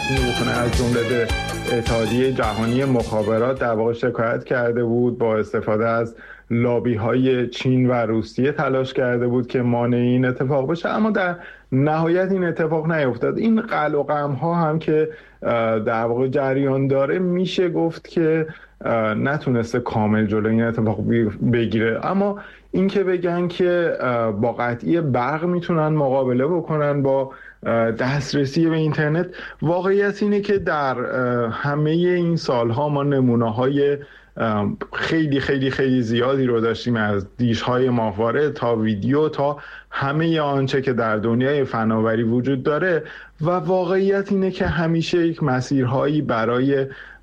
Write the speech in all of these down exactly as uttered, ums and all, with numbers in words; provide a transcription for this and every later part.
میتونه بکنه. از جمله به اتحادیه جهانی مخابرات در واقع شکایت کرده بود، با استفاده از لابی های چین و روسیه تلاش کرده بود که مانع این اتفاق بشه، اما در نهایت این اتفاق نیفتاد. این قل و قم ها هم که در واقع جریان داره میشه گفت که نتونسته کامل جلوی این اتفاق بگیره، اما این که بگن که با قطعی برق میتونن مقابله بکنن با دسترسی به اینترنت، واقعیت اینه که در همه این سالها ما نمونه‌های خیلی خیلی خیلی زیادی رو داشتیم، از دیش‌های ماهواره تا ویدیو تا همه آنچه که در دنیای فناوری وجود داره، و واقعیت اینه که همیشه یک مسیرهایی برای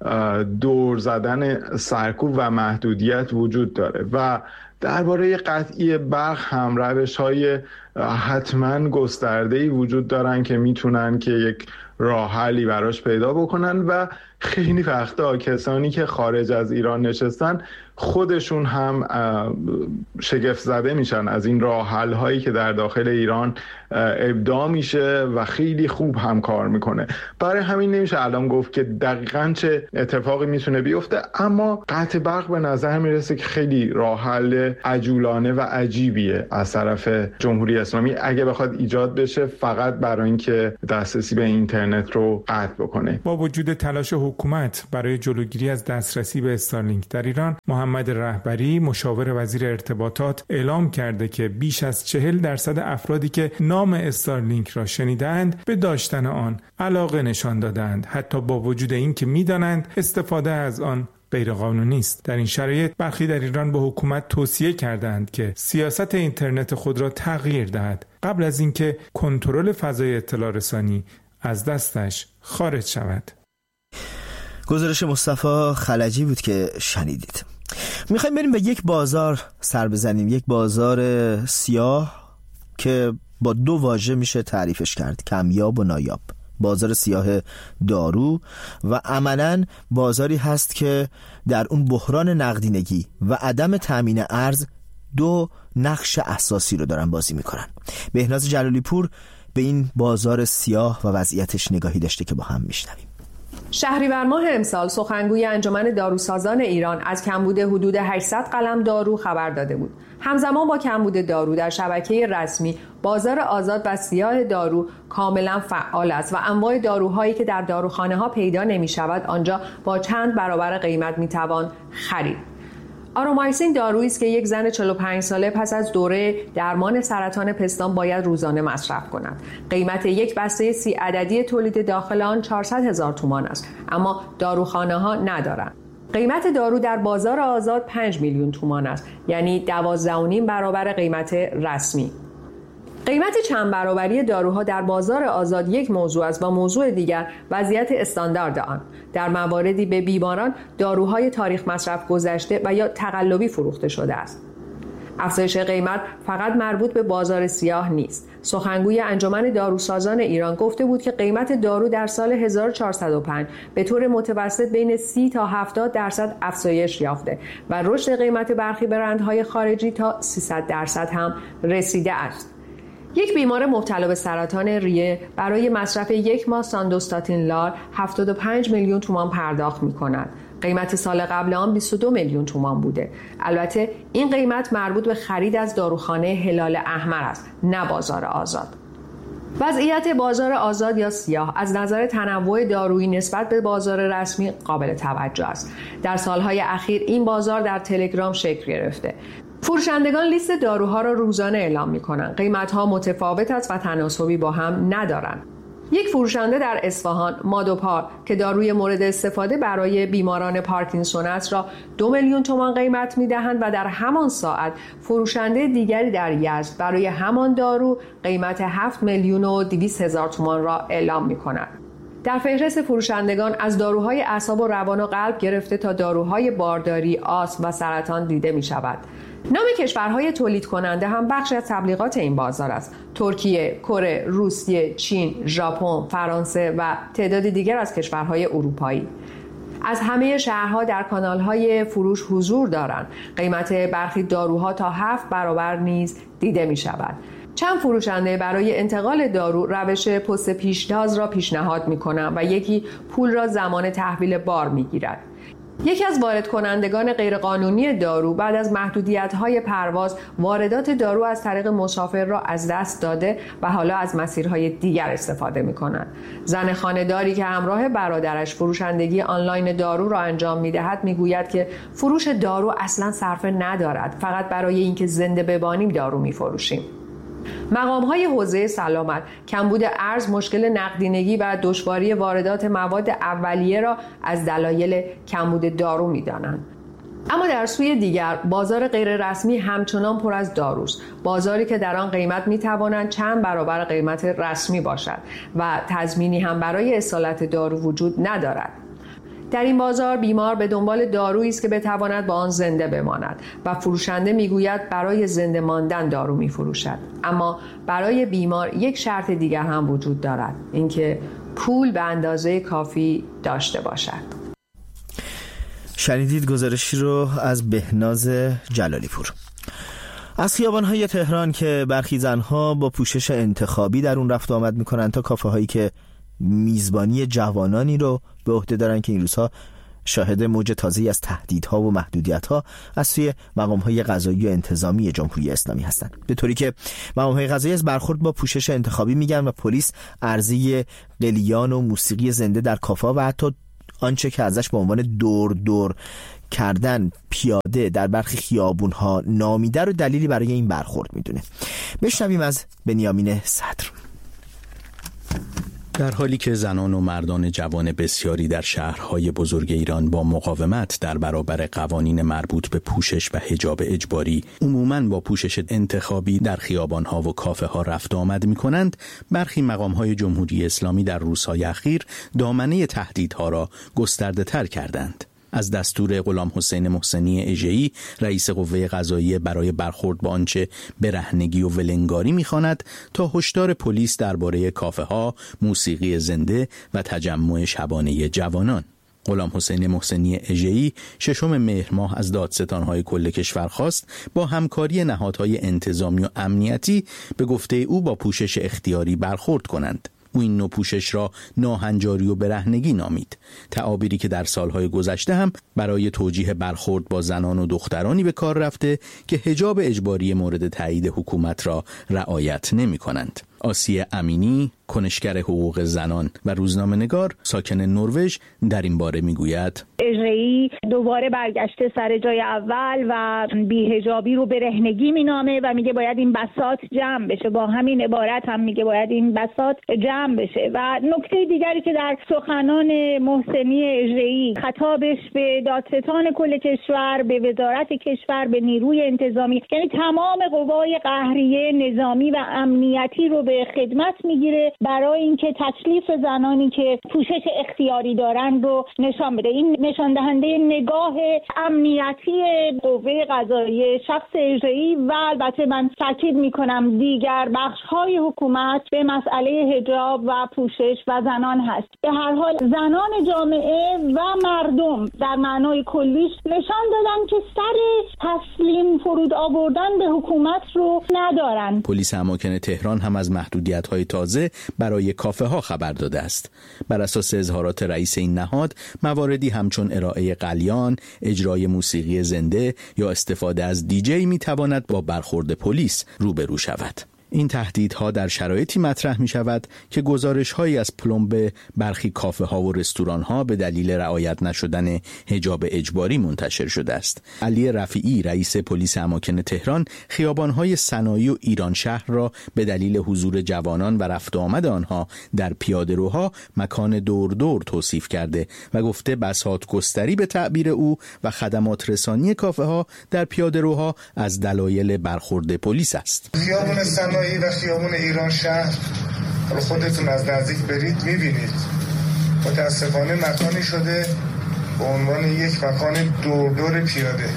دور زدن سرکوب و محدودیت وجود داره و درباره قطعی برق هم روش‌های حتما گسترده‌ای وجود دارن که میتونن که یک راه حلی براش پیدا بکنن و خیلی وقتا کسانی که خارج از ایران نشستن خودشون هم شگفت زده میشن از این راه حل هایی که در داخل ایران ابداع میشه و خیلی خوب هم کار میکنه. برای همین نمیشه الان گفت که دقیقاً چه اتفاقی میتونه بیفته، اما قطع برق به نظر میرسه که خیلی راه حل عجولانه و عجیبیه از طرف جمهوری اسلامی اگه بخواد ایجاد بشه، فقط برای اینکه دسترسی به اینترنت رو قطع بکنه. با وجود تلاش حکومت برای جلوگیری از دسترسی به استارلینک در ایران، محمد رهبری مشاور وزیر ارتباطات اعلام کرده که بیش از چهل درصد افرادی که نام استارلینک را شنیدند به داشتن آن علاقه نشان دادند، حتی با وجود اینکه می‌دانند استفاده از آن غیرقانونی است. در این شرایط برخی در ایران به حکومت توصیه کردند که سیاست اینترنت خود را تغییر دهد قبل از اینکه کنترل فضای اطلاع رسانی از دستش خارج شود. گزارش مصطفی خلجی بود که شنیدید. میخوایم بریم به یک بازار سر بزنیم، یک بازار سیاه که با دو واژه میشه تعریفش کرد، کمیاب و نایاب. بازار سیاه دارو و عملاً بازاری هست که در اون بحران نقدینگی و عدم تامین ارز دو نقش اساسی رو دارن بازی میکنن. بهناز جلالی پور به این بازار سیاه و وضعیتش نگاهی داشته که با هم میشنویم. شهریور ماه امسال سخنگوی انجمن داروسازان ایران از کمبود حدود هشتصد قلم دارو خبر داده بود. همزمان با کمبود دارو در شبکه رسمی بازار آزاد و سیاه دارو کاملا فعال است و انواع داروهایی که در داروخانه ها پیدا نمی شود آنجا با چند برابر قیمت می توان خرید. آرومایسین دارویی است که یک زن چهل و پنج ساله پس از دوره درمان سرطان پستان باید روزانه مصرف کند. قیمت یک بسته سی عددی تولید داخل آن چهارصد هزار تومان است، اما داروخانه ها ندارند. قیمت دارو در بازار آزاد پنج میلیون تومان است، یعنی دوازده و نیم برابر قیمت رسمی. قیمت چند برابری داروها در بازار آزاد یک موضوع است و موضوع دیگر وضعیت استاندارد آن. در مواردی به بیماران داروهای تاریخ مصرف گذشته و یا تقلبی فروخته شده است. افزایش قیمت فقط مربوط به بازار سیاه نیست. سخنگوی انجمن داروسازان ایران گفته بود که قیمت دارو در سال هزار و چهارصد و پنج به طور متوسط بین سی تا هفتاد درصد افزایش یافته و رشد قیمت برخی برندهای خارجی تا سیصد درصد هم رسیده است. یک بیمار مبتلا به سرطان ریه برای مصرف یک ماه ساندوستاتین لار هفتاد و پنج میلیون تومان پرداخت می کند. قیمت سال قبل آن بیست و دو میلیون تومان بوده. البته این قیمت مربوط به خرید از داروخانه هلال احمر است، نه بازار آزاد. وضعیت بازار آزاد یا سیاه از نظر تنوع دارویی نسبت به بازار رسمی قابل توجه است. در سالهای اخیر این بازار در تلگرام شکل گرفته. فروشندگان لیست داروها را روزانه اعلام می‌کنند. قیمت‌ها متفاوت است و تناسبی با هم ندارند. یک فروشنده در اصفهان، مادوپار، که داروی مورد استفاده برای بیماران پارکینسون است را دو میلیون تومان قیمت می‌دهند و در همان ساعت فروشنده دیگری در یزد برای همان دارو قیمت هفت میلیون و دویست هزار تومان را اعلام می‌کنند. در فهرست فروشندگان از داروهای اعصاب و روان و قلب گرفته تا داروهای بارداری، آسم و سرطان دیده می‌شود. نام کشورهای تولید کننده هم بخشی از تبلیغات این بازار است. ترکیه، کره، روسیه، چین، ژاپن، فرانسه و تعداد دیگر از کشورهای اروپایی. از همه شهرها در کانالهای فروش حضور دارند. قیمت برخی داروها تا هفت برابر نیز دیده می شود. چند فروشنده برای انتقال دارو روش پست پیشتاز را پیشنهاد می‌کنند و یکی پول را زمان تحویل بار می‌گیرد. یکی از وارد کنندگان غیرقانونی دارو بعد از محدودیت‌های پرواز واردات دارو از طریق مسافر را از دست داده و حالا از مسیرهای دیگر استفاده می‌کند. زن خانه‌داری که همراه برادرش فروشندگی آنلاین دارو را انجام می‌دهد می‌گوید که فروش دارو اصلاً صرفه ندارد، فقط برای اینکه زنده بمانیم دارو می‌فروشیم. مقام‌های حوزه سلامت کمبود ارز، مشکل نقدینگی و دشواری واردات مواد اولیه را از دلایل کمبود دارو می‌دانند. اما در سوی دیگر بازار غیررسمی همچنان پر از داروست، بازاری که در آن قیمت می‌تواند چند برابر قیمت رسمی باشد و تضمینی هم برای اصالت دارو وجود ندارد. در این بازار بیمار به دنبال دارویی است که بتواند با آن زنده بماند و فروشنده میگوید برای زنده ماندن دارو میفروشد. اما برای بیمار یک شرط دیگر هم وجود دارد، اینکه پول به اندازه کافی داشته باشد. شنیدید گزارشی رو از بهناز جلالی پور. از خیابان‌های تهران که برخی زنها با پوشش انتخابی در اون رفت آمد میکنن تا کافه هایی که میزبانی جوانانی رو به عهده دارن که این روزها شاهد موج تازه‌ای از تهدیدها و محدودیت‌ها از سوی مقام‌های قضایی و انتظامی جمهوری اسلامی هستند، به طوری که مقام‌های قضایی از برخورد با پوشش انتخابی میگن و پلیس عرضه قلیان و موسیقی زنده در کافه و حتی آنچه که ازش به عنوان دور دور کردن پیاده در برخی خیابون‌ها نامیده رو دلیلی برای این برخورد میدونه. بشنویم از بنیامین صدر. در حالی که زنان و مردان جوان بسیاری در شهرهای بزرگ ایران با مقاومت در برابر قوانین مربوط به پوشش و حجاب اجباری عموماً با پوشش انتخابی در خیابانها و کافه ها رفت آمد می کنند، برخی مقامهای جمهوری اسلامی در روزهای اخیر دامنه تهدیدها را گسترده تر کردند. از دستور غلام حسین محسنی اژه‌ای رئیس قوه قضاییه برای برخورد با آنچه برهنگی و ولنگاری می‌خواند تا هشدار پلیس درباره کافه‌ها، موسیقی زنده و تجمع شبانه جوانان. غلام حسین محسنی اژه‌ای ششم مهر ماه از دادستان‌های کل کشور خواست با همکاری نهادهای انتظامی و امنیتی به گفته او با پوشش اختیاری برخورد کنند. او این نوع پوشش را ناهنجاری و برهنگی نامید، تعابیری که در سالهای گذشته هم برای توجیه برخورد با زنان و دخترانی به کار رفته که حجاب اجباری مورد تایید حکومت را رعایت نمی کنند. آسیه امینی، کنشگر حقوق زنان و روزنامه‌نگار ساکن نروژ در این باره میگوید: اژه‌ای دوباره برگشته سر جای اول و بی‌حجابی رو برهنگی مینامه و میگه باید این بساط جمع بشه. با همین عبارت هم میگه باید این بساط جمع بشه. و نکته دیگری که در سخنان محسنی اژه‌ای خطابش به دادستان کل کشور، به وزارت کشور، به نیروی انتظامی، یعنی تمام قوای قهریه نظامی و امنیتی رو به خدمت میگیره برای اینکه تکلیف زنانی که پوشش اختیاری دارن رو نشان بده. این نشان دهنده نگاه امنیتی قوه قضاییه، شخص اژه‌ای و البته من تاکید میکنم دیگر بخش‌های حکومت به مسئله حجاب و پوشش و زنان هست. به هر حال زنان جامعه و مردم در معنای کلیش نشان دادن که سر تسلیم فرود آوردن به حکومت رو ندارن. پلیس اماکن تهران هم از محدودیت‌های تازه برای کافه ها خبر داده است. بر اساس اظهارات رئیس این نهاد، مواردی همچون ارائه قلیان، اجرای موسیقی زنده یا استفاده از دیجی می تواند با برخورد پلیس روبرو شود. این تهدیدها در شرایطی مطرح می شود که گزارش‌هایی از پلمب برخی کافه ها و رستوران ها به دلیل رعایت نشدن حجاب اجباری منتشر شده است. علی رفیعی رئیس پلیس اماکن تهران خیابان‌های صنایع و ایران شهر را به دلیل حضور جوانان و رفت آمد آنها در پیاده‌روها مکان دور دور توصیف کرده و گفته بساط گستری به تعبیر او و خدمات رسانی کافه ها در پیاده‌روها از دلایل برخورد پلیس است. خیابان صنایع و خیابون ایران شهر رو خودتون از نزدیک برید میبینید متاسفانه مکانی شده به عنوان یک مکان دور دور پیاده.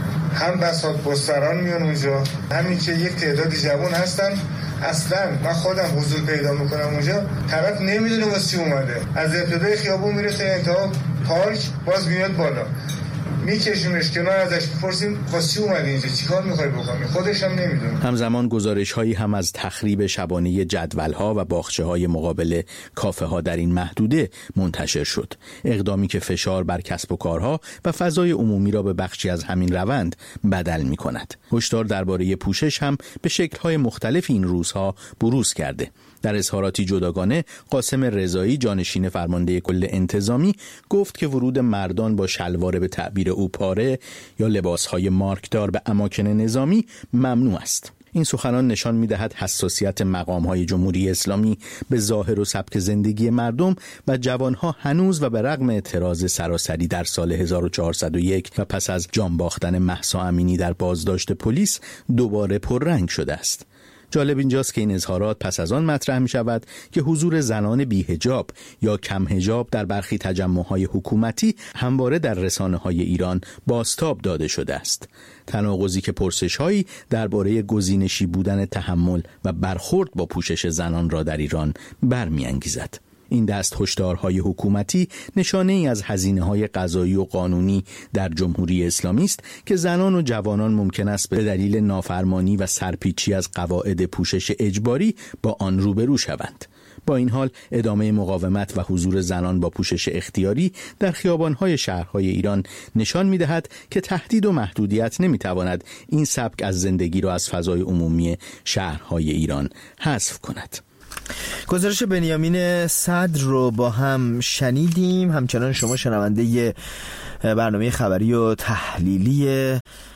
هم بساط گستران میان اونجا، همین که یک تعدادی جوان هستن اصلا من خودم حضور پیدا میکنم اونجا، طرف نمیدونه واسه چی اومده، از ابتدای خیابون میرسه انتها پارک باز میاد بالا. میکشیمش کنار، ازش میپرسیم واسه چی اومدی اینجا، چیکار میخوای بکنی، خودش هم نمیدونه. همزمان گزارش‌هایی هم از تخریب شبانه جدول‌ها و باغچه‌های مقابل کافه‌ها در این محدوده منتشر شد، اقدامی که فشار بر کسب و کارها و فضای عمومی را به بخشی از همین روند بدل می‌کند. هشدار درباره پوشش هم به شکل‌های مختلف این روزها بروز کرده. در اظهاراتی جداگانه قاسم رضایی، جانشین فرمانده کل انتظامی، گفت که ورود مردان با شلوار به تعبیر او پاره یا لباسهای مارکدار به اماکن نظامی ممنوع است. این سخنان نشان می‌دهد حساسیت مقام‌های جمهوری اسلامی به ظاهر و سبک زندگی مردم و جوانها هنوز و به رغم اعتراض سراسری در سال هزار و چهارصد و یک و پس از جان باختن مهسا امینی در بازداشت پلیس دوباره پررنگ شده است. جالب اینجاست که این اظهارات پس از آن مطرح می شود که حضور زنان بی‌حجاب یا کم حجاب در برخی تجمع‌های حکومتی همواره در رسانه‌های ایران بازتاب داده شده است. تناقضی که پرسش‌هایی درباره گزینشی بودن تحمل و برخورد با پوشش زنان را در ایران برمی‌انگیزد. این دست هشدارهای حکومتی نشانه ای از هزینه‌های قضایی و قانونی در جمهوری اسلامی است که زنان و جوانان ممکن است به دلیل نافرمانی و سرپیچی از قواعد پوشش اجباری با آن روبرو شوند. با این حال ادامه مقاومت و حضور زنان با پوشش اختیاری در خیابان‌های شهرهای ایران نشان می‌دهد که تهدید و محدودیت نمی‌تواند این سبک از زندگی را از فضای عمومی شهرهای ایران حذف کند. گزارش بنیامین صدر رو با هم شنیدیم. همچنان شما شنونده برنامه خبری و تحلیلی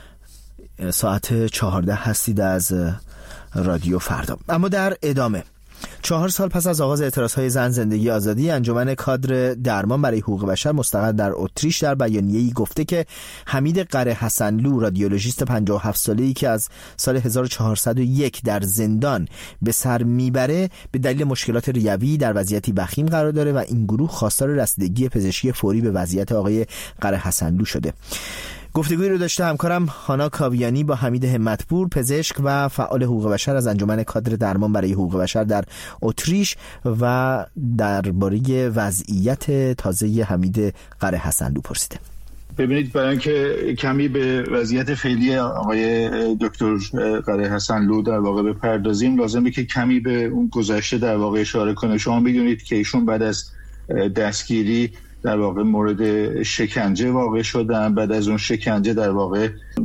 ساعت چهارده هستید از رادیو فردا. اما در ادامه، چهار سال پس از آغاز اعتراضهای زن زندگی آزادی، انجمن کادر درمان برای حقوق بشر مستقر در اتریش در بیانیه‌ای گفته که حمید قره حسنلو، رادیولوژیست پنجاه و هفت ساله‌ای که از سال هزار و چهارصد و یک در زندان به سر میبره، به دلیل مشکلات ریوی در وضعیتی وخیم قرار داره و این گروه خواستار رسیدگی پزشکی فوری به وضعیت آقای قره حسنلو شده. گفتگویی رو داشته همکارم هانا کاویانی با حمید همتپور، پزشک و فعال حقوق بشر از انجمن کادر درمان برای حقوق بشر در اتریش، و درباره وضعیت تازه حمید قره حسنلو پرسیده. ببینید، برای اینکه کمی به وضعیت فعلی آقای دکتر قره حسنلو در واقع بپردازیم، لازمه که کمی به اون گذشته در واقع اشاره کنه. شما میدونید که ایشون بعد از دستگیری در واقع مورد شکنجه واقع شدن. بعد از اون شکنجه در واقع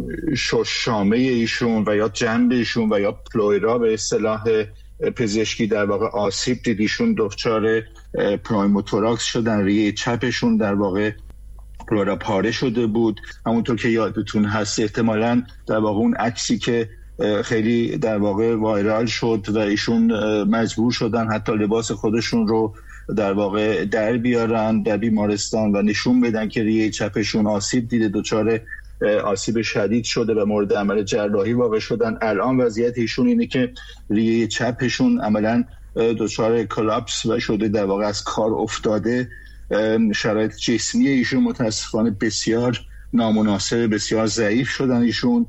ششامه ایشون و یا جنب ایشون و یا پلویرا به اصطلاح پزشکی در واقع آسیب دید. ایشون دچار پنوموتوراکس شدن، ریه چپشون در واقع پلویرا پاره شده بود. همونطور که یادتون هست احتمالاً در واقع اون عکسی که خیلی در واقع وایرال شد و ایشون مجبور شدن حتی لباس خودشون رو در واقع در بیارن در بیمارستان و نشون بدن که ریه چپشون آسیب دیده، دچار آسیب شدید شده و مورد عمل جراحی واقع شدن. الان وضعیت ایشون اینه که ریه چپشون عملاً دچار کلاپس و شده، در واقع از کار افتاده. شرایط جسمی ایشون متاسفانه بسیار نامناسب، بسیار ضعیف شدن ایشون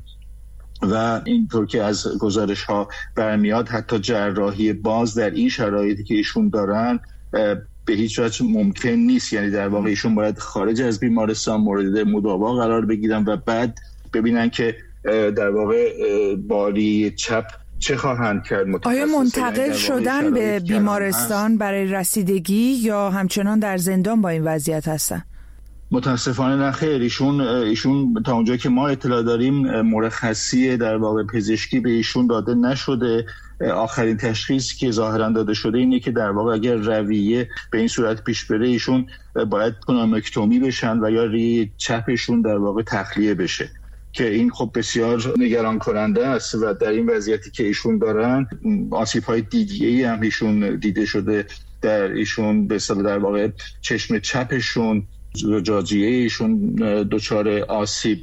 و اینطور که از گزارش ها برمیاد حتی جراحی باز در این شرایطی که ایشون دارن به هیچ وجه ممکن نیست. یعنی در واقع ایشون باید خارج از بیمارستان مورد مداوا قرار بگیرن و بعد ببینن که در واقع باری چپ چه خواهند کرد. آیا منتقل شدن به بیمارستان برای رسیدگی یا همچنان در زندان با این وضعیت هستن؟ متاسفانه نه خیر. ایشون ایشون تا اونجا که ما اطلاع داریم مرخصی در واقع پزشکی به ایشون داده نشده. آخرین تشخیصی که ظاهرا داده شده اینه که در واقع اگر رویه به این صورت پیش بره ایشون باید پنومکتومی بشن و یا ریه چپشون در واقع تخلیه بشه، که این خب بسیار نگران کننده است و در این وضعیتی که ایشون دارن آسیب‌های دیدگی هم ایشون دیده شده در ایشون، به اصطلاح در واقع چشم چپشون، زجاجیه ایشون دچار آسیب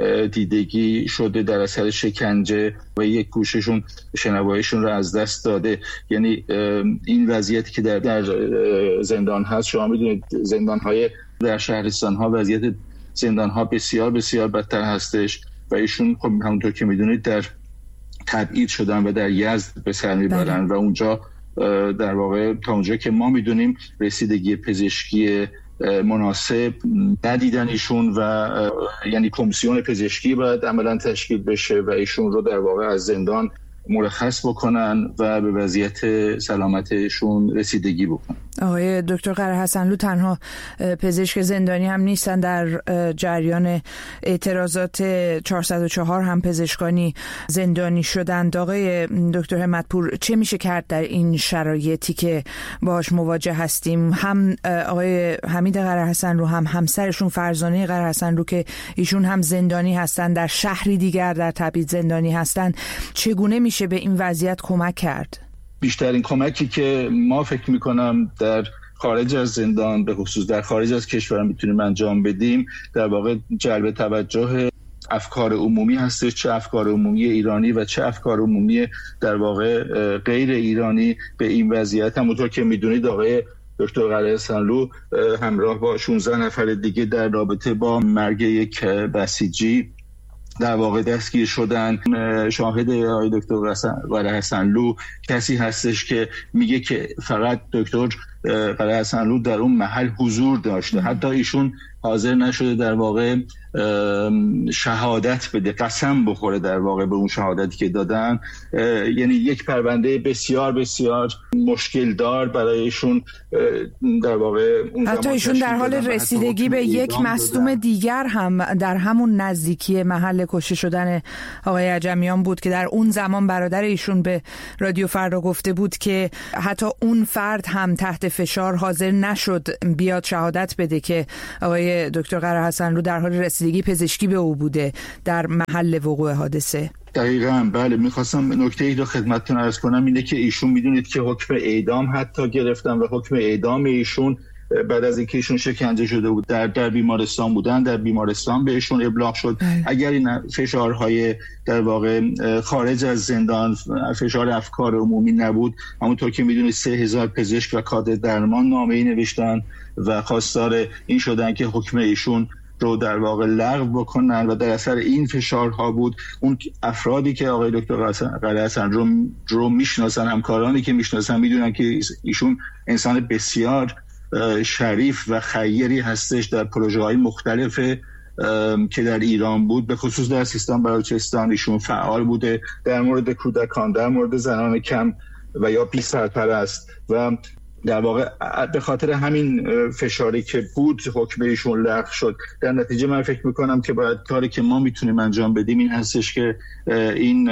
دیدگی شده در اثر شکنجه و یک گوششون شنواییشون رو از دست داده. یعنی این وضعیتی که در در زندان هست، شما میدونید زندان‌های در شهرستان‌ها وضعیت زندان‌ها بسیار بسیار بدتر هستش و ایشون خب همونطور که میدونید در تبعید شدن و در یزد به سر میبرن و اونجا در واقع تا اونجا که ما میدونیم رسیدگی پزشکی مناسب ندیدن ایشون و یعنی کمیسیون پزشکی باید عملا تشکیل بشه و ایشون رو در واقع از زندان مرخص بکنن و به وضعیت سلامتشون رسیدگی بکنن. آقای دکتر قره حسنلو تنها پزشک زندانی هم نیستن، در جریان اعتراضات چهارصد و چهار هم پزشکانی زندانی شدند. آقای دکتر همتپور، چه میشه کرد در این شرایطی که باهاش مواجه هستیم؟ هم آقای حمید قره حسنلو هم همسرشون فرزانه قره حسنلو که ایشون هم زندانی هستن، در شهری دیگر در تبعید زندانی هستن، چگونه میشه به این وضعیت کمک کرد؟ بیشترین کمکی که ما فکر میکنم در خارج از زندان، به خصوص در خارج از کشور میتونیم انجام بدیم، در واقع جلب توجه افکار عمومی هستش، چه افکار عمومی ایرانی و چه افکار عمومی در واقع غیر ایرانی به این وضعیت. همونطور که میدونید آقای دکتر قره حسنلو همراه با شانزده نفر دیگه در رابطه با مرگ یک بسیجی در واقع دستگیر شدن. شاهد آقای دکتر قره حسنلو کسی هستش که میگه که فقط دکتر قره حسنلو در اون محل حضور داشته، حتی ایشون حاضر نشده در واقع شهادت بده، قسم بخوره در واقع به اون شهادتی که دادن. یعنی یک پرونده بسیار بسیار مشکل دار برای ایشون در واقع اون حتی ایشون در حال رسیدگی به یک مصدوم دیگر هم در همون نزدیکی محل کشته شدن آقای عجمیان بود که در اون زمان برادر ایشون به رادیو فردا گفته بود که حتی اون فرد هم تحت فشار حاضر نشد بیاد شهادت بده که آقای دکتر قره حسنلو در حال رسیدگی پزشکی به او بوده در محل وقوع حادثه. دقیقاً بله. میخواستم نکته ای رو خدمتتون عرض کنم، اینه که ایشون میدونید که حکم اعدام حتی گرفتن و حکم اعدام ایشون بعد از اینکه ایشون شکنجه شده بود در در بیمارستان بودن، در بیمارستان بهشون ابلاغ شد اگر این فشارهای در واقع خارج از زندان، فشار افکار عمومی نبود، همونطور که میدونید سه هزار پزشک و کادر درمان نامه‌ای نوشتن و خواستار این شدن که حکم ایشون رو در واقع لغو بکنن و در اثر این فشارها بود. اون افرادی که آقای دکتر قره حسنلو رو, رو میشناسن، همکارانی که میشناسن، میدونن که ایشون انسان بسیار شریف و خیری هستش. در پروژه های مختلف که در ایران بود، به خصوص در سیستان بلوچستان ایشون فعال بوده، در مورد کودکان، در مورد زنان کم و یا بی سرپرست و در واقع به خاطر همین فشاری که بود حکم ایشون لغو شد. در نتیجه من فکر میکنم که باید کاری که ما میتونیم انجام بدیم این هستش که این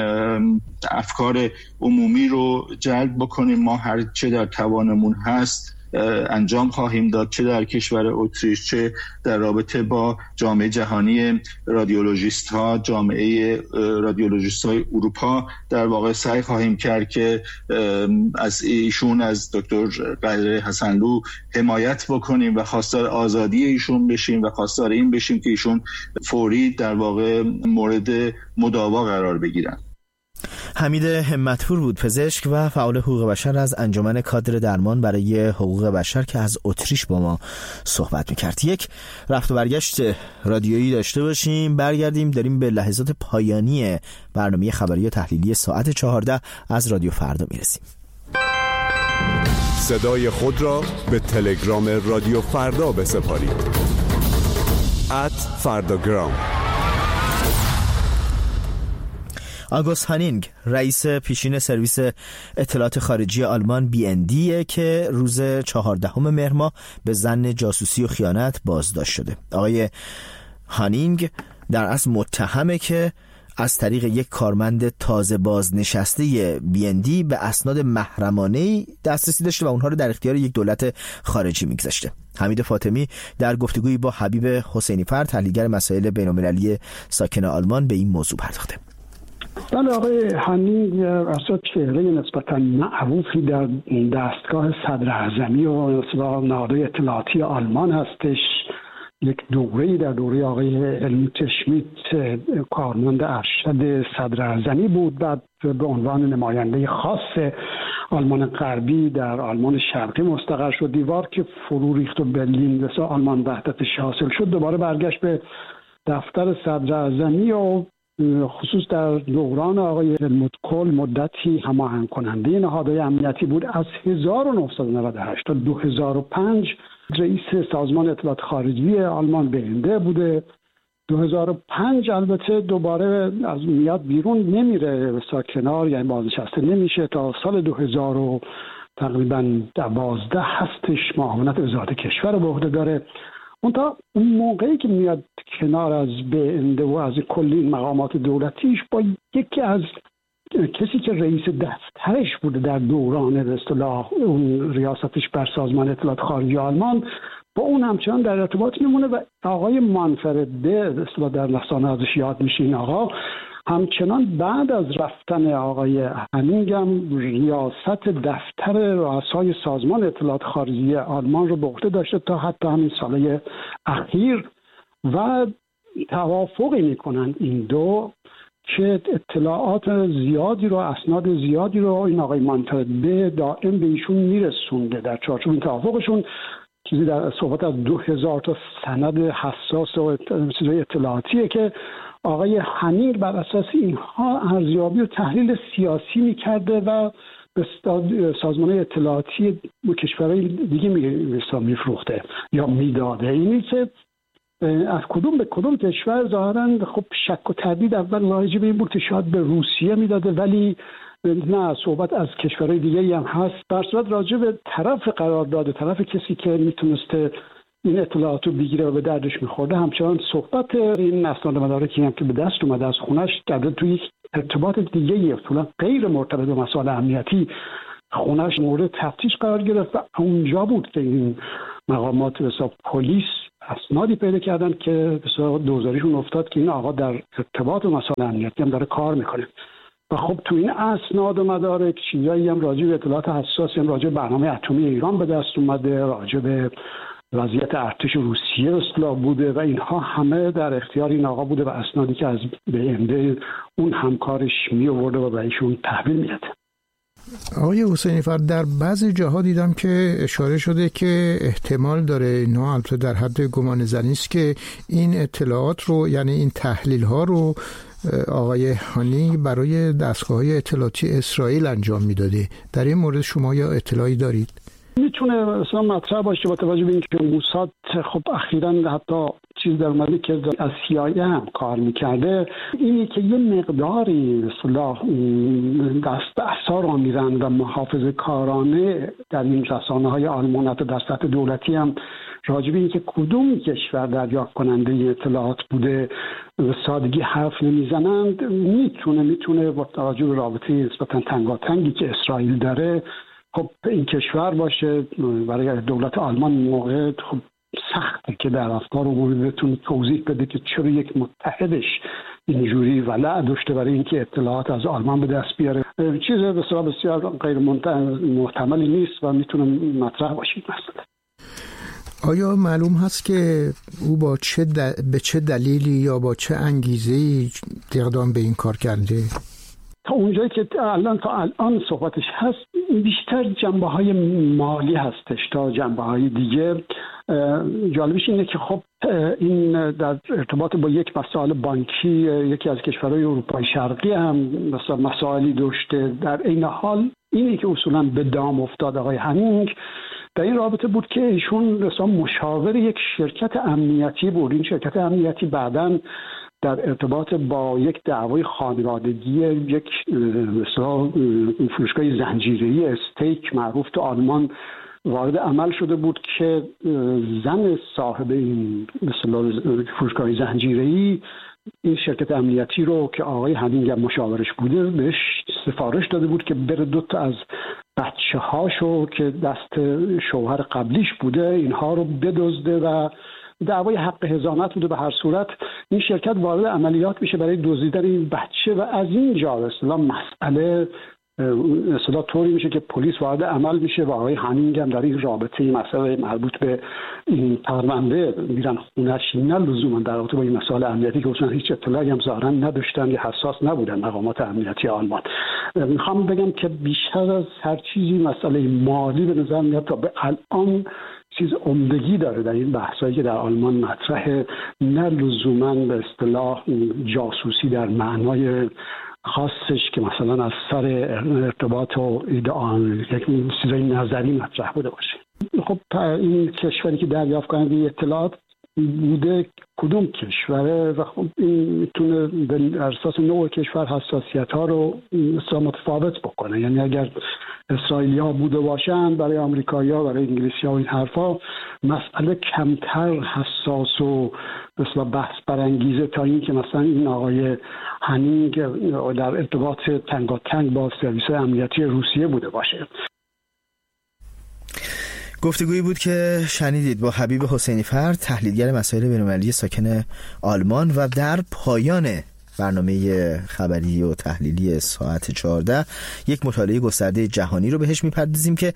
افکار عمومی رو جلب بکنیم. ما هر چه در توانمون هست انجام خواهیم داد، چه در کشور اتریش، چه در رابطه با جامعه جهانی رادیولوژیست ها، جامعه رادیولوژیست های اروپا در واقع سعی خواهیم کرد که از ایشون، از دکتر قره حسنلو حمایت بکنیم و خواستار آزادی ایشون بشیم و خواستار این بشیم که ایشون فوری در واقع مورد مداوا قرار بگیرن. حمید همتپور بود، پزشک و فعال حقوق بشر از انجمن کادر درمان برای حقوق بشر که از اتریش با ما صحبت میکرد. یک رفت و برگشت رادیویی داشته باشیم، برگردیم داریم به لحظات پایانی برنامه خبری و تحلیلی ساعت چهارده از رادیو فردا میرسیم. صدای خود را به تلگرام رادیو فردا بسپارید. ات فرداگرام. آگوست هانینگ رئیس پیشین سرویس اطلاعات خارجی آلمان بی ان دی که روز چهاردهم مهر ماه به ظن جاسوسی و خیانت بازداشت شده. آقای هانینگ در اصل متهمه که از طریق یک کارمند تازه بازنشسته بی ان دی به اسناد محرمانه‌ای دسترسی داشته و اونها رو در اختیار یک دولت خارجی میگذاشته. حمید فاطمی در گفتگویی با حبیب حسینی فر، تحلیلگر مسائل بین‌المللی ساکن آلمان، به این موضوع پرداخته. بله، آقای هانینگ اصلا چهره نسبتا معروفی در دستگاه صدر اعظمی و نهادهای اطلاعاتی آلمان هستش. یک دوره‌ای در دوره آقای هلموت شمیت کارمند ارشد صدر اعظمی بود، بعد به عنوان نماینده خاص آلمان غربی در آلمان شرقی مستقر شد. دیوار که فرو ریخت و برلین و آلمان وحدتش حاصل شد، دوباره برگشت به دفتر صدر اعظمی و خصوص در دوران آقای هلموت کول مدتی هماهنگ کننده نهادهای امنیتی بود. از هزار و نهصد و نود و هشت تا دو هزار و پنج رئیس سازمان اطلاعات خارجی آلمان بینده بوده. دو هزار و پنج البته دوباره از میاد بیرون، نمیره بسا کنار، یعنی بازنشسته نمیشه تا سال دو هزار و تقریبا دوازده هستش معاونت وزارت کشور به عهده داره. اون تا اون موقعی که میاد کنار از بینده و از کلی مقامات دولتیش با یکی از کسی که رئیس دفترش بوده در دوران به اصطلاح اون ریاستش بر سازمان اطلاعات خارجی آلمان، با اون همچنان در ارتباط میمونه و آقای مانفرده به اصطلاح در رسانه ازش یاد میشه. این آقا همچنان بعد از رفتن آقای هنینگ هم ریاست دفتر رؤسای سازمان اطلاعات خارجی آلمان رو به عهده داشته تا حتی همین سالهای اخیر و توافقی میکنن این دو که اطلاعات زیادی رو، اسناد زیادی رو این آقای مانفرده دائم به ایشون میرسونده. در چارچوب این توافقشون چیزی در صحبت از دو هزار تا سند حساس و اطلاعاتیه که آقای هنینگ بر اساس اینها ارزیابی و تحلیل سیاسی میکرده و به سازمان اطلاعاتی کشورهای دیگه میفروخته یا میداده. اینی که از کدوم به کدوم کشور ظاهراً خب شک و تردید اول راجع به این بود که شاید به روسیه میداده، ولی نه، صحبت از کشورهای دیگه هم هست. در صورت راجع به طرف قرار داده، طرف کسی که میتونسته این اطلاعات رو بگیره و به دردش میخورده، همچنان صحبت این اسناد مدارکی هم که به دست اومده از خونش در توی یک ارتباط دیگه اصولا غیر مرتبط به مسائل امنیتی خونش مورد تفتیش قرار گرفت و اونجا بود که این مقامات حساب پلیس اسنادی پیدا کردن که به دوزاریشون افتاد که این آقا در ارتباط به مسائل امنیتی هم داره کار میکنه. و خب تو این اسناد و مدارک چیزایی هم راجع به اطلاعات حساسی هم راجع به برنامه اتمی ایران به دست اومده، راجع به وضعیت ارتش روسیه اصطلاح بوده و اینها همه در اختیار این آقا بوده و اسنادی که از بینده اون همکارش می آورده و به ایشون تحویل میداده. آقای حسینی فرد، در بعضی جاها دیدم که اشاره شده که احتمال داره، اینا البته در حد گمان زنی است، که این اطلاعات رو، یعنی این تحلیل ها رو آقای هانینگ برای دستگاه‌های اطلاعاتی اسرائیل انجام میداده. در این مورد شما یا اطلاعی دارید؟ میتونه اصلا مطرح باشه با توجه به اینکه موساد خب اخیراً حتی چیز در اومده که از سی‌آی‌ای هم کار میکرده، اینی که یه مقداری اصطلاح دست اثر رو میرن و محافظه کارانه در این رسانه های آلمان حتی در سطح دولتی هم راجع به اینکه کدوم کشور دریافت کننده این اطلاعات بوده و سادگی حرف نمیزنند. میتونه میتونه با توجه به رابطه نسبتاً تنگاتنگی که اسرائیل داره خب این کشور باشه. برای دولت آلمان موقع خب سخته که در افکار عمومی بتونه توضیح بده که چرا یک متحدش اینجوری ولع داشته برای اینکه اطلاعات از آلمان به دست بیاره. چیز بسیار بسیار غیر محتملی نیست و میتونه مطرح باشه مثلا. آیا معلوم هست که او با چه دل... به چه دلیلی یا با چه انگیزه‌ای اقدام به این کار کرده؟ تا اونجایی که الان تا الان صحبتش هست بیشتر جنبه‌های مالی هستش تا جنبه‌های دیگه. جالبش اینه که خب این در ارتباط با یک مسائل بانکی یکی از کشورهای اروپای شرقی هم مثلا مسائلی داشته. در این حال اینی که اصولا به دام افتاد آقای هنینگ در این رابطه بود که ایشون مثلا مشاور یک شرکت امنیتی بود. این شرکت امنیتی بعداً در ارتباط با یک دعوای خانوادگی یک مثلا فروشگاه زنجیره‌ای استیک معروف تو آلمان وارد عمل شده بود که زن صاحب این مثلا فروشگاه زنجیره‌ای این شرکت امنیتی رو که آقای هنینگ مشاورش بوده بهش سفارش داده بود که بره دو تا از بچه هاشو که دست شوهر قبلیش بوده اینها رو بدزده و دعوای حق حضانت بوده. به هر صورت این شرکت وارد عملیات میشه برای دزدیدن این بچه و از اینجا به اصطلاح مسئله اصطلاح طوری میشه که پلیس وارد عمل میشه و آقای هنینگ هم در این رابطه این مسئله مربوط به این پرونده میرن خونش، نه لزوما در رابطه با این مسائل امنیتی که اصلا هیچ اطلاعی هم ظاهرا نداشتن یا حساس نبودن مقامات امنیتی آلمان. میخوام بگم که بیشتر از هر چیزی مسئله مالی به نظر میاد تا به الان چیز عمدگی داره در این بحثایی که در آلمان مطرحه، نه لزوما به اصطلاح جاسوسی در معنای خاصش که مثلا از سر ارتباط و ایدئال یک چیزای نظری مطرح بوده باشه. خب این کشوری که دریافت کننده اطلاعات بوده کدوم کشوره و خب این میتونه بر اساس نوع کشور حساسیت ها رو متفاوت بکنه. یعنی اگر اسرائیلی ها بوده باشن برای آمریکایی ها، برای انگلیسی ها و این حرفا مسئله کمتر حساس و مثلا بحث برانگیزه تا این که مثلا این آقای هنینگ در ارتباط تنگاتنگ با سرویس امنیتی روسیه بوده باشه. گفتگویی بود که شنیدید با حبیب حسینی فرد، تحلیلگر مسائل بین‌المللی ساکن آلمان، و در پایان برنامه خبری و تحلیلی ساعت چهارده یک مطالعه گسترده جهانی رو بهش میپردازیم که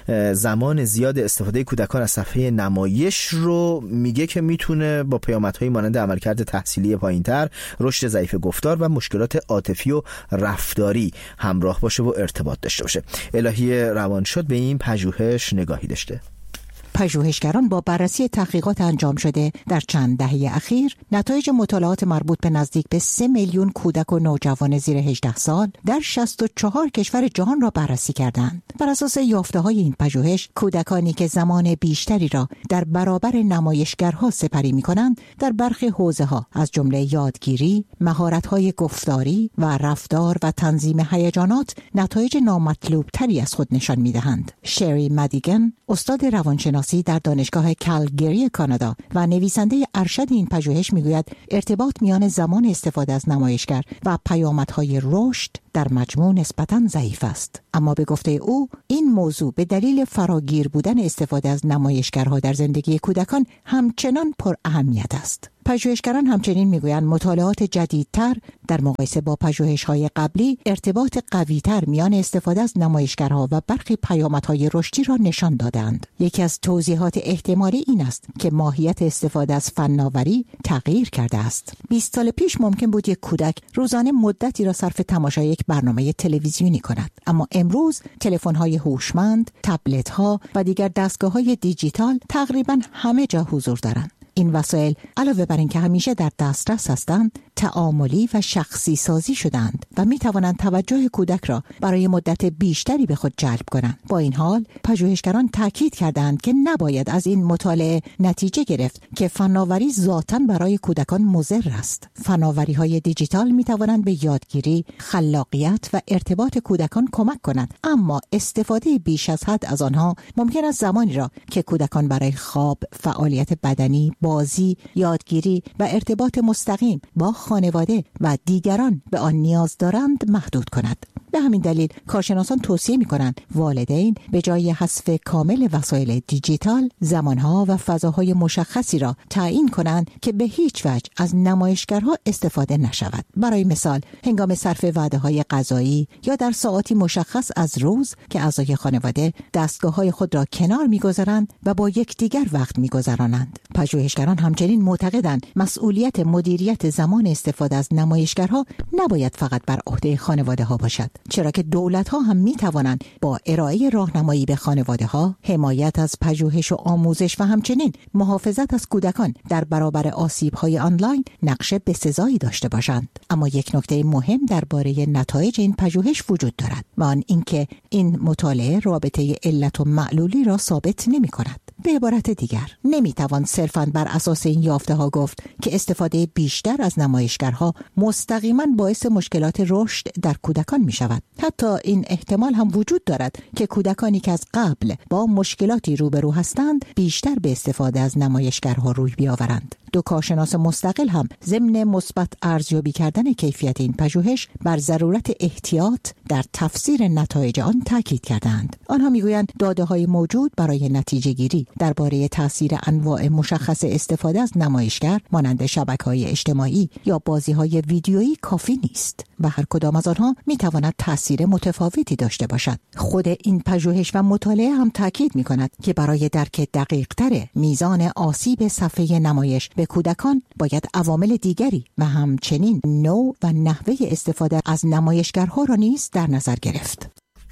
زمان زیاد استفاده کودکان از صفحه نمایش رو میگه که میتونه با پیامدهای مانند عملکرد تحصیلی پایینتر، رشد ضعیف گفتار و مشکلات عاطفی و رفتاری همراه باشه و ارتباط داشته باشه. الهی روانشاد به این پژوهش نگاهی داشته. پژوهشگران با بررسی تحقیقات انجام شده در چند دهه اخیر نتایج مطالعات مربوط به نزدیک به سه میلیون کودک و نوجوان زیر هجده سال در شصت و چهار کشور جهان را بررسی کردند. بر اساس یافته‌های این پژوهش، کودکانی که زمان بیشتری را در برابر نمایشگرها سپری می‌کنند در برخی حوزه‌ها از جمله یادگیری، مهارت‌های گفتاری و رفتار و تنظیم هیجانات نتایج نامطلوب‌تری از خود نشان می‌دهند. شری مدیگن، استاد روانشناسی در دانشگاه کالگری کانادا و نویسنده ارشد این پژوهش میگوید ارتباط میان زمان استفاده از نمایشگر و پیامدهای رشد در مجموع نسبتاً ضعیف است. اما به گفته او این موضوع به دلیل فراگیر بودن استفاده از نمایشگرها در زندگی کودکان همچنان پر اهمیت است. پژوهشگران همچنین میگویند مطالعات جدیدتر در مقایسه با پژوهش‌های قبلی ارتباط قوی‌تر میان استفاده از نمایشگرها و برخی پیامدهای رشدی را نشان دادند. یکی از توضیحات احتمالی این است که ماهیت استفاده از فناوری تغییر کرده است. بیست سال پیش ممکن بود یک کودک روزانه مدتی را صرف تماشای یک برنامه تلویزیونی کند، اما امروز تلفن‌های هوشمند، تبلت‌ها و دیگر دستگاه‌های دیجیتال تقریباً همه جا حضور دارند. این وسایل علاوه بر اینکه همیشه در دسترس هستند، تعاملی و شخصی سازی شدند و می توانند توجه کودک را برای مدت بیشتری به خود جلب کنند. با این حال، پژوهشگران تاکید کردند که نباید از این مطالعه نتیجه گرفت که فناوری ذاتاً برای کودکان مضر است. فناوری‌های دیجیتال می توانند به یادگیری، خلاقیت و ارتباط کودکان کمک کنند، اما استفاده بیش از حد از آنها ممکن است زمانی را که کودکان برای خواب، فعالیت بدنی، بازی، یادگیری و ارتباط مستقیم با خانواده و دیگران به آن نیاز دارند محدود کند. به همین دلیل کارشناسان توصیه می‌کنند والدین به جای حذف کامل وسایل دیجیتال، زمانها و فضاهای مشخصی را تعیین کنند که به هیچ وجه از نمایشگرها استفاده نشود. برای مثال، هنگام صرف وعده‌های غذایی یا در ساعاتی مشخص از روز که اعضای خانواده دستگاه‌های خود را کنار می‌گذارند و با یکدیگر وقت می‌گذرانند. پژوهشگران همچنین معتقدند مسئولیت مدیریت زمان استفاده از نمایشگرها نباید فقط بر عهده خانواده‌ها باشد، چرا که دولت‌ها هم می‌توانند با ارائه راهنمایی به خانواده‌ها، حمایت از پژوهش و آموزش و همچنین محافظت از کودکان در برابر آسیب‌های آنلاین نقش بسزایی داشته باشند. اما یک نکته مهم درباره نتایج این پژوهش وجود دارد و آن اینکه این مطالعه رابطه علت و معلولی را ثابت نمی‌کند. به عبارت دیگر، نمی‌توان صرفاً بر اساس این یافته‌ها گفت که استفاده بیشتر از نمایشگرها مستقیما باعث مشکلات رشد در کودکان می‌شود. حتی این احتمال هم وجود دارد که کودکانی که از قبل با مشکلاتی روبرو هستند بیشتر به استفاده از نمایشگرها روی بیاورند. دو کارشناس مستقل هم ضمن مثبت ارزیابی کردن کیفیت این پژوهش بر ضرورت احتیاط در تفسیر نتایج آن تاکید کردند. آنها میگویند داده‌های موجود برای نتیجه گیری درباره تاثیر انواع مشخص استفاده از نمایشگر مانند شبکه‌های اجتماعی یا بازی‌های ویدیویی کافی نیست و هر کدام از آنها می‌تواند تاثیر متفاوتی داشته باشد. خود این پژوهش و مطالعه هم تاکید می‌کند که برای درک دقیق‌تر میزان آسیب صفحه نمایش به کودکان باید عوامل دیگری و همچنین نوع و نحوه استفاده از نمایشگرها را نیز در نظر گرفت.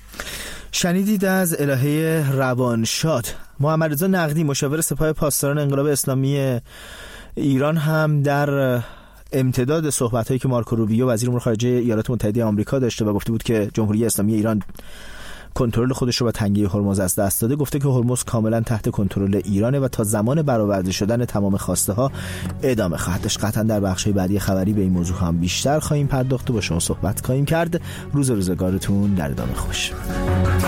شنیدید از الهه روانشاد. محمد رضا نقدی، مشاور سپاه پاسداران انقلاب اسلامی ایران، هم در امتداد صحبت‌هایی که مارکو روبیو وزیر امور خارجه ایالات متحده آمریکا داشته و گفته بود که جمهوری اسلامی ایران کنترل خودش رو به تنگه هرمز از دست داده. گفته که هرمز کاملا تحت کنترل ایرانه و تا زمان برآورده شدن تمام خواسته ها ادامه خواهد داشت. قطعا در بخش‌های بعدی خبری به این موضوع هم بیشتر خواهیم پرداخت و با شما صحبت خواهیم کرد. روز روزگارتون در ادامه خوش.